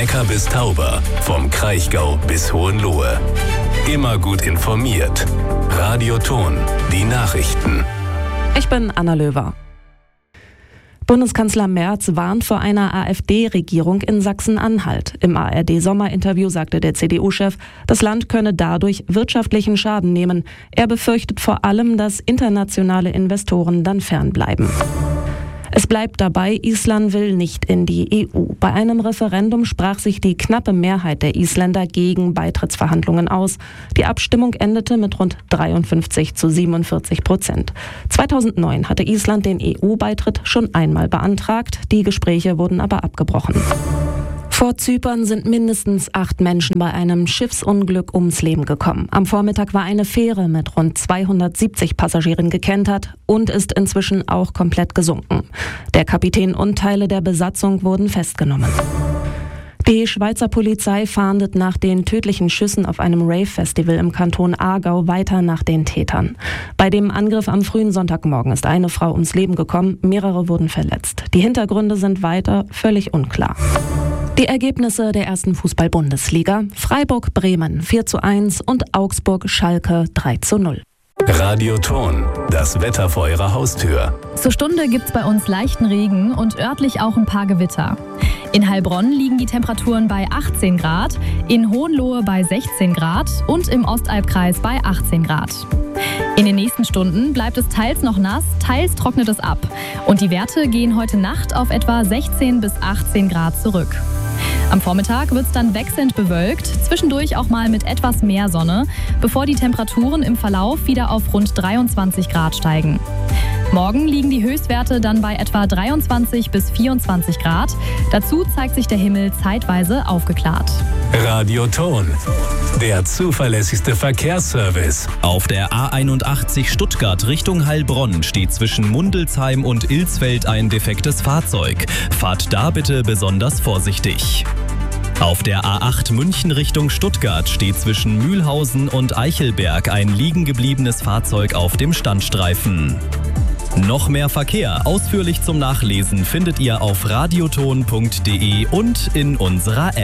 Neckar bis Tauber, vom Kraichgau bis Hohenlohe. Immer gut informiert. Radio Thon, die Nachrichten. Ich bin Anna Löwer. Bundeskanzler Merz warnt vor einer AfD-Regierung in Sachsen-Anhalt. Im ARD-Sommerinterview sagte der CDU-Chef, das Land könne dadurch wirtschaftlichen Schaden nehmen. Er befürchtet vor allem, dass internationale Investoren dann fernbleiben. Es bleibt dabei, Island will nicht in die EU. Bei einem Referendum sprach sich die knappe Mehrheit der Isländer gegen Beitrittsverhandlungen aus. Die Abstimmung endete mit rund 53-47%. 2009 hatte Island den EU-Beitritt schon einmal beantragt. Die Gespräche wurden aber abgebrochen. Vor Zypern sind mindestens 8 Menschen bei einem Schiffsunglück ums Leben gekommen. Am Vormittag war eine Fähre mit rund 270 Passagieren gekentert und ist inzwischen auch komplett gesunken. Der Kapitän und Teile der Besatzung wurden festgenommen. Die Schweizer Polizei fahndet nach den tödlichen Schüssen auf einem Rave-Festival im Kanton Aargau weiter nach den Tätern. Bei dem Angriff am frühen Sonntagmorgen ist eine Frau ums Leben gekommen, mehrere wurden verletzt. Die Hintergründe sind weiter völlig unklar. Die Ergebnisse der ersten Fußball-Bundesliga: Freiburg-Bremen 4:1 und Augsburg-Schalke 3:0. Radio Thon, das Wetter vor Ihrer Haustür. Zur Stunde gibt's bei uns leichten Regen und örtlich auch ein paar Gewitter. In Heilbronn liegen die Temperaturen bei 18 Grad, in Hohenlohe bei 16 Grad und im Ostalbkreis bei 18 Grad. In den nächsten Stunden bleibt es teils noch nass, teils trocknet es ab. Und die Werte gehen heute Nacht auf etwa 16 bis 18 Grad zurück. Am Vormittag wird es dann wechselnd bewölkt, zwischendurch auch mal mit etwas mehr Sonne, bevor die Temperaturen im Verlauf wieder auf rund 23 Grad steigen. Morgen liegen die Höchstwerte dann bei etwa 23 bis 24 Grad. Dazu zeigt sich der Himmel zeitweise aufgeklärt. Radio Thon, der zuverlässigste Verkehrsservice. Auf der A81 Stuttgart Richtung Heilbronn steht zwischen Mundelsheim und Ilsfeld ein defektes Fahrzeug. Fahrt da bitte besonders vorsichtig. Auf der A8 München Richtung Stuttgart steht zwischen Mühlhausen und Eichelberg ein liegen gebliebenes Fahrzeug auf dem Standstreifen. Noch mehr Verkehr ausführlich zum Nachlesen findet ihr auf radiothon.de und in unserer App.